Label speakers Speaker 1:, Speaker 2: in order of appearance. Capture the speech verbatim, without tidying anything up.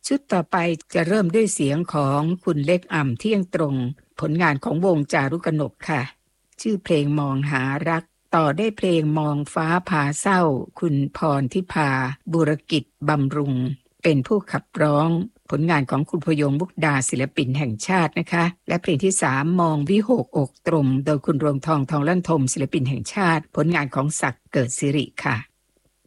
Speaker 1: ชุดต่อไปจะเริ่มด้วยเสียงของคุณเล็กอ่ำเที่ยงตรงผลงานของวงจารุกนกค่ะชื่อเพลงมองหารักต่อได้เพลงมองฟ้าพาเศร้าคุณพรทิพาบุรกิจบำรุงเป็นผู้ขับร้องผลงานของคุณพยงมุกดาศิลปินแห่งชาตินะคะและเพลงที่สามมองวิหกอกตรมโดยคุณรวงทองทองลั่นทมศิลปินแห่งชาติผลงานของศักดิ์เกิดสิริค่ะ